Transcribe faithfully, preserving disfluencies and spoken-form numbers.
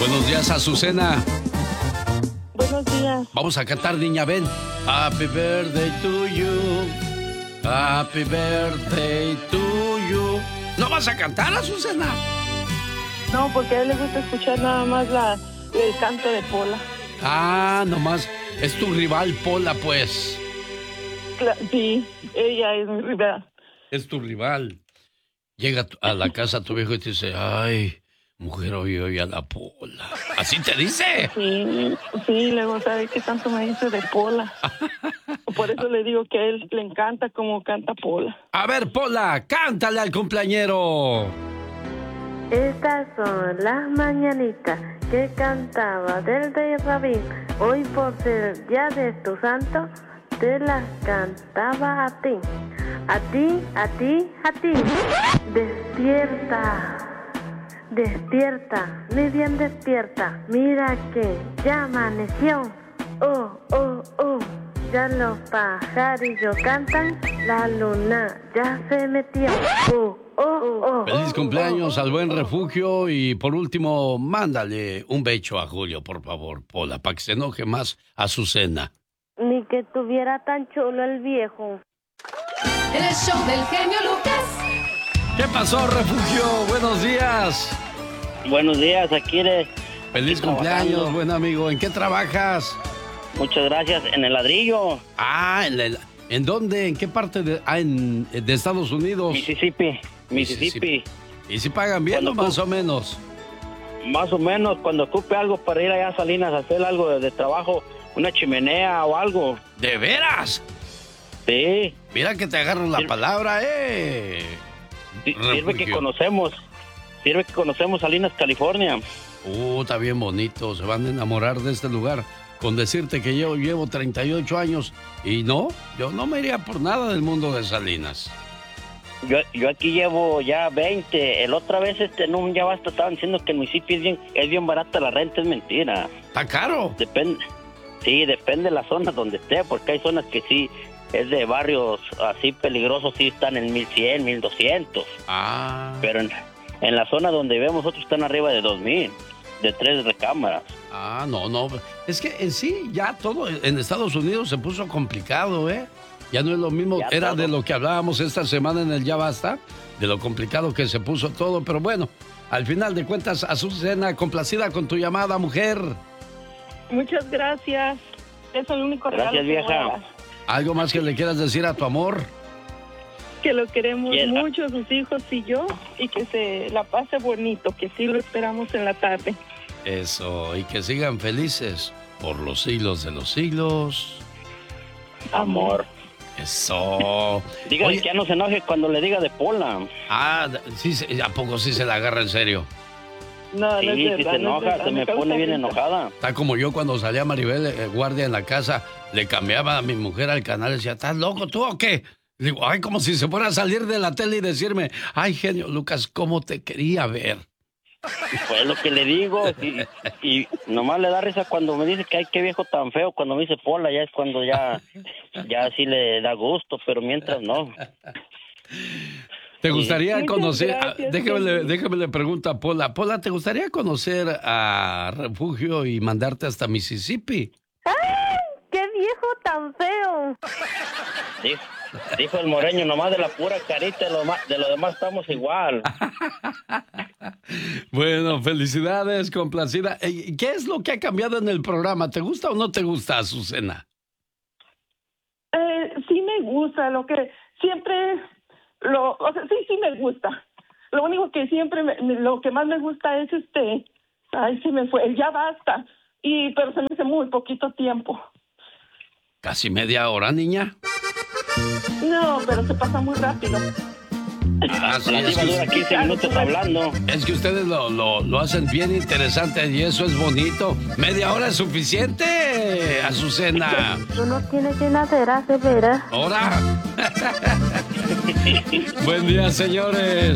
Buenos días, Azucena. Buenos días. Vamos a cantar, niña, ven. Happy birthday to you. Happy birthday to you. ¿No vas a cantar, Azucena? No, porque a él le gusta escuchar nada más la, el canto de Pola. Ah, nomás. Es tu rival, Pola, pues. Cla- sí, ella es mi rival. Es tu rival. Llega a la casa tu viejo y te dice, ay, mujer, hoy hoy a la Pola. ¿Así te dice? Sí, sí, luego sabe que tanto me dice de Pola. Por eso le digo que a él le encanta como canta Pola. A ver, Pola, cántale al cumpleañero. Estas son las mañanitas que cantaba del rey Rabín. Hoy por ser día de tu santo, te las cantaba a ti. A ti, a ti, a ti. Despierta, despierta, muy bien despierta. Mira que ya amaneció. Oh, oh, oh. Ya los pajarillos cantan, la luna ya se metió. Oh, oh, oh. Feliz cumpleaños al buen Refugio y por último, mándale un becho a Julio, por favor, Pola, para que se enoje más Azucena. Ni que tuviera tan chulo el viejo. El show del genio Lucas. ¿Qué pasó, Refugio? Buenos días. Buenos días, aquí de... Feliz aquí cumpleaños, trabajando. buen amigo. ¿En qué trabajas? Muchas gracias. En el ladrillo, Ah, ¿en, el- ¿en dónde? ¿En qué parte de, ah, en, de Estados Unidos? Mississippi. Mississippi. ¿Y si pagan bien o Cuando más o menos? Más o menos, cuando ocupe algo para ir allá a Salinas a hacer algo de, de trabajo, una chimenea o algo. ¿De veras? Sí, Mira que te agarro la Sí. palabra, eh. sí, sirve que Refugio. conocemos. Sirve que conocemos Salinas, California. Uh, está bien bonito, se van a enamorar de este lugar. Con decirte que yo llevo treinta y ocho años y no, yo no me iría por nada del mundo de Salinas. Yo, yo aquí llevo ya veinte. El otra vez este en un ya basta estaban diciendo que el municipio es bien, es bien barata la renta, es mentira. ¿Está caro? Depende, sí, depende de la zona donde esté, porque hay zonas que sí es de barrios así peligrosos, sí están en mil cien, mil doscientos. Ah, Pero en, en la zona donde vemos nosotros están arriba de dos mil, de tres recámaras. ah, no, no. Es que en sí ya todo en Estados Unidos se puso complicado, ¿eh? Ya no es lo mismo, Ya era todo. de lo que hablábamos esta semana en el Ya Basta, de lo complicado que se puso todo, pero bueno, al final de cuentas, Azucena, complacida con tu llamada, mujer. Muchas gracias. Es el único regalo Gracias, que vieja. voy a dar. ¿Algo más que le quieras decir a tu amor? Que lo queremos Bien. mucho, sus hijos y yo, y que se la pase bonito, que sí lo esperamos en la tarde. Eso, y que sigan felices por los siglos de los siglos. Amor. Eso. Dígale Oye, que ya no se enoje cuando le diga de Pola. ah, sí, sí, ¿a poco sí se la agarra en serio? No, Sí, no es si verdad, se no es enoja, verdad, se me causa pone bien risa. enojada. Está como yo cuando salía Maribel eh, guardia en la casa, le cambiaba a mi mujer al canal y decía, ¿estás loco tú o qué? Le digo, ay, como si se fuera a salir de la tele y decirme, ay, genio Lucas, ¿cómo te quería ver? Pues lo que le digo, y, y nomás le da risa cuando me dice que ay, qué viejo tan feo, cuando me dice Pola, ya es cuando ya, ya sí le da gusto, pero mientras no. ¿Te gustaría Muchas conocer? gracias, ah, déjame, le, genio. déjame le pregunto a Pola. Pola, ¿te gustaría conocer a Refugio y mandarte hasta Mississippi? ¡Ay! ¡Qué viejo tan feo! Dijo, dijo el moreño, nomás de la pura carita, de lo, ma- de lo demás estamos igual. Bueno, felicidades, complacida. Eh, ¿Qué es lo que ha cambiado en el programa? ¿Te gusta o no te gusta, Azucena? Eh, sí me gusta, lo que siempre, lo, o sea, sí, sí me gusta. Lo único que siempre, me- me- lo que más me gusta es este, ay, sí me fue, el Ya Basta, y pero se me hace muy poquito tiempo. ¿Casi media hora, niña? No, pero se pasa muy rápido. Ah, sí, La es diva que, dura quince minutos hablando. es que ustedes lo, lo, lo hacen bien interesante y eso es bonito. Media hora es suficiente, Azucena. Tú no tienes llenadera, de veras. ¿Hora? Buen día, señores.